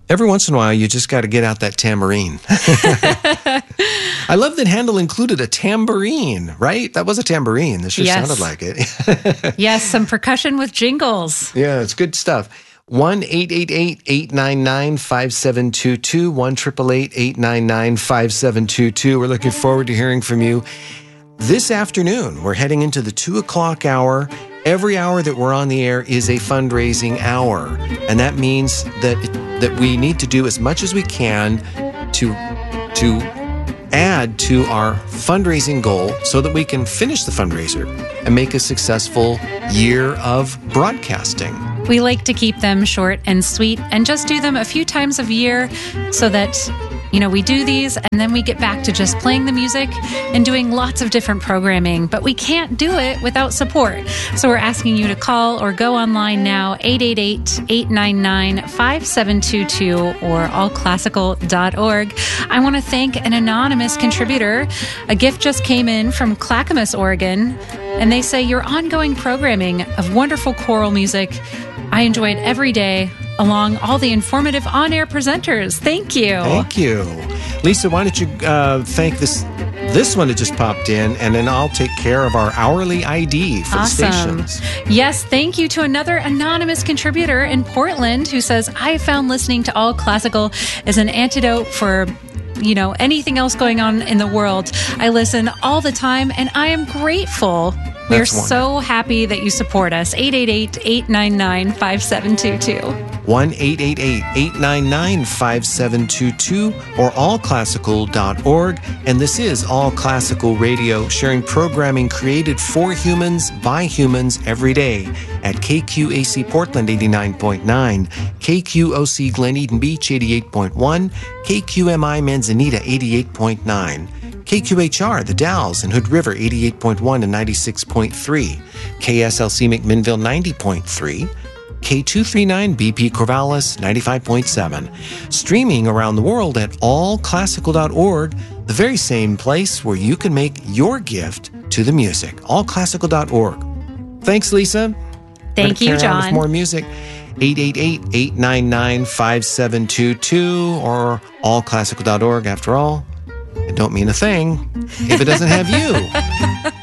Every once in a while, you just got to get out that tambourine. I love that Handel included a tambourine, right? That was a tambourine. This sure sounded like it. Yes, some percussion with jingles. Yeah, it's good stuff. 1-888-899-5722, 1-888-899-5722. We're looking forward to hearing from you. This afternoon, we're heading into the 2 o'clock hour. Every hour that we're on the air is a fundraising hour. And that means that we need to do as much as we can to add to our fundraising goal so that we can finish the fundraiser and make a successful year of broadcasting. We like to keep them short and sweet and just do them a few times a year so that, we do these and then we get back to just playing the music and doing lots of different programming, but we can't do it without support. So we're asking you to call or go online now, 888-899-5722 or allclassical.org. I want to thank an anonymous contributor. A gift just came in from Clackamas, Oregon, and they say your ongoing programming of wonderful choral music, I enjoy it every day, along all the informative on-air presenters. Thank you. Thank you. Lisa, why don't you thank this one that just popped in, and then I'll take care of our hourly ID for the stations. Yes, thank you to another anonymous contributor in Portland who says, I found listening to All Classical as an antidote for anything else going on in the world. I listen all the time, and I am grateful. We're so happy that you support us. 888-899-5722. 1-888-899-5722 or allclassical.org. And this is All Classical Radio, sharing programming created for humans by humans every day at KQAC Portland 89.9, KQOC Glen Eden Beach 88.1, KQMI Manzanita 88.9, KQHR, The Dalles and Hood River, 88.1 and 96.3. KSLC McMinnville, 90.3. K239 BP Corvallis, 95.7. Streaming around the world at allclassical.org, the very same place where you can make your gift to the music. Allclassical.org. Thanks, Lisa. Thank you, John. With more music. 888-899-5722 or allclassical.org. After all, it don't mean a thing if it doesn't have you.